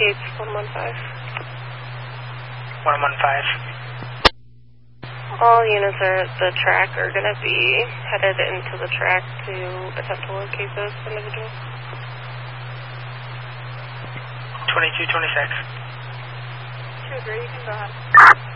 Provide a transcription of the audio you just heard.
Gates 115. 115. All units at the track are going to be headed into the track to attempt to locate this individual. 2226. 2-3, you can go ahead.